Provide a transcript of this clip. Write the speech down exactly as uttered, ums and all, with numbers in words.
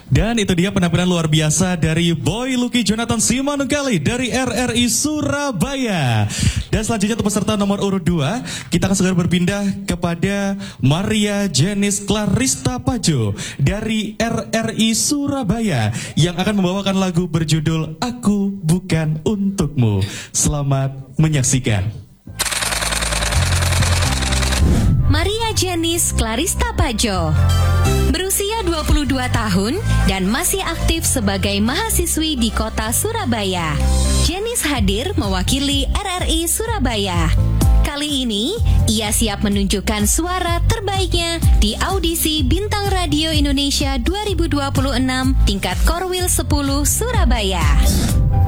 Dan itu dia penampilan luar biasa dari Boy Lucky Jonathan Simanunggali dari R R I Surabaya. Dan selanjutnya untuk peserta nomor urut dua, kita akan segera berpindah kepada Maria Janice Clarista Pajo dari R R I Surabaya yang akan membawakan lagu berjudul Aku Bukan Untukmu. Selamat menyaksikan. Maria Janice Clarista Pajo berusia dua puluh dua tahun dan masih aktif sebagai mahasiswi di kota Surabaya. Janice hadir mewakili R R I Surabaya. Kali ini, ia siap menunjukkan suara terbaiknya di audisi Bintang Radio Indonesia dua ribu dua puluh enam tingkat Korwil sepuluh Surabaya.